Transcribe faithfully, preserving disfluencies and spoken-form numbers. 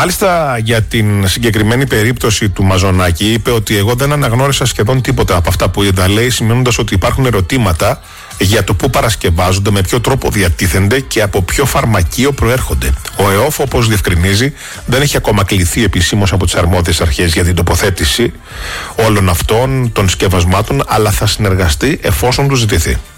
Μάλιστα για την συγκεκριμένη περίπτωση του Μαζονάκη είπε ότι εγώ δεν αναγνώρισα σχεδόν τίποτα από αυτά που είδα, λέει, σημαίνοντας ότι υπάρχουν ερωτήματα για το πού παρασκευάζονται, με ποιο τρόπο διατίθενται και από ποιο φαρμακείο προέρχονται. Ο ΕΟΦ, όπως διευκρινίζει, δεν έχει ακόμα κληθεί επισήμως από τις αρμόδιες αρχές για την τοποθέτηση όλων αυτών των σκευασμάτων, αλλά θα συνεργαστεί εφόσον του ζητηθεί.